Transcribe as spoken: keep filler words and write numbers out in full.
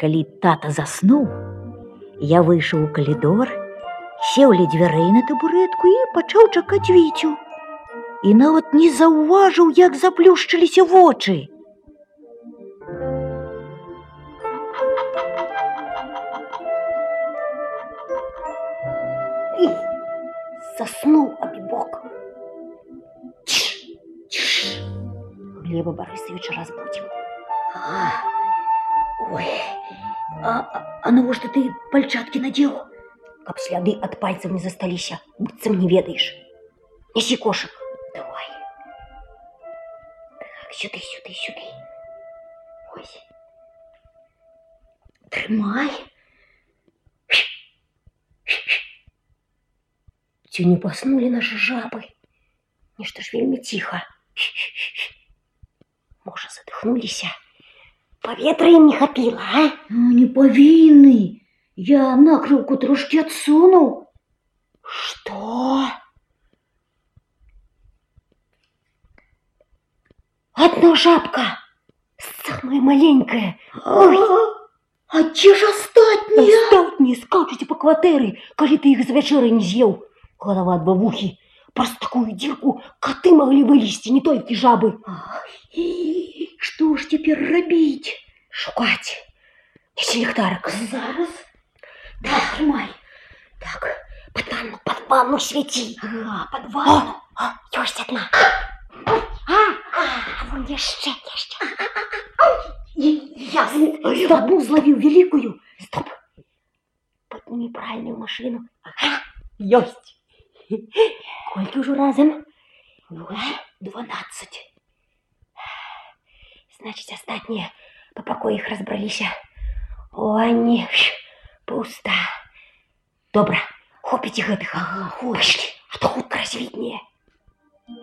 Калі тата заснуў, я выйшаў у калідор, сеў ля дзвярэй на табурэтку і пачаў чакаць Віцю. І нават не заўважыў, як заплюшчыліся вочы. Заснуў абібок. Глеба Барысавіча разбудзіў. Ой, а, а, а навошта ты пальчаткі надзеў? Каб сляды ад пальцаў не засталіся, быццам не ведаеш. Неси кошык. Давай. Так, сюды, сюды, сюды. Ось. Трымай. Ці не паснулі нашы жабы? Нешта ж вельмі ціха. Можа, задыхнуліся? Паветра ім не хапіла, а? Ну, не павінны. Я накрыўку трошкі адсунуў. Што? Одна жабка. Самая маленькая. Ой. А дзе ж астатнія? Астатнія скачуць па кватэры, калі ты іх з вячэрай не з'еў. Голова ад бабухі. Праз такую дзірку каты маглі вылезці, не толькі жабы. Ай, што ж цяпер рабіць? Шукаць. Неси ліхтарык. Зараз. Так, трымай. Так, пад ванну, пад ванну свяці. Ага, пад ванну. О, ёсць адна. А, а, вон яшчэ, яшчэ. Я одну зловіў великую. Стоп. Подними правильную машину. Ага, ёсць. Колькі ўжо разам? дванаццаць. Значит, астатнія па пакоях разбраліся. У ванне пуста. Добра, хопіць і гэтых. Ага, хопіць, а то хутка развітнее.